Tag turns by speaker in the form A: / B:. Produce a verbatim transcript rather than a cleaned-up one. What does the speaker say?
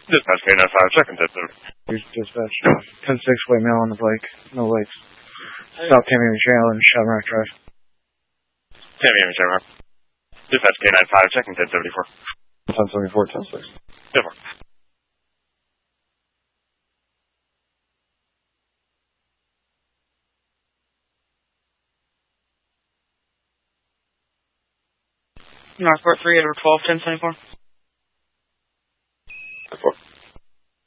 A: Dispatch K nine five, check-in ten thirty.
B: Here's dispatch. ten six, white male on the bike. No lights. Stop Tamiami Trail and Shamrock Drive.
A: Tamiami Shamrock. Dispatch K nine five, check-in ten seventy-four.
B: ten seventy-four, ten six.
A: ten four.
C: Northport three, Edward twelve, ten seventy-four.